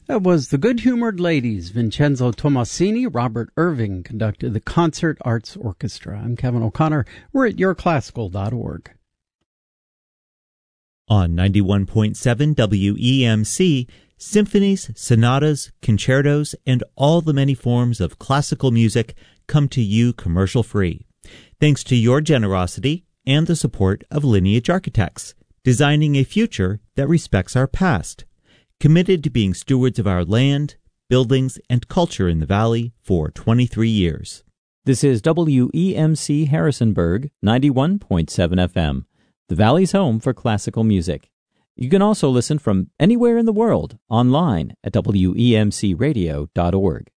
That was the Good-Humored Ladies. Vincenzo Tomasini, Robert Irving conducted the Concert Arts Orchestra. I'm Kevin O'Connor. We're at yourclassical.org. On 91.7 WEMC, symphonies, sonatas, concertos, and all the many forms of classical music come to you commercial-free. Thanks to your generosity and the support of Lineage Architects, designing a future that respects our past, committed to being stewards of our land, buildings, and culture in the Valley for 23 years. This is WEMC Harrisonburg, 91.7 FM, the Valley's home for classical music. You can also listen from anywhere in the world online at WEMCradio.org.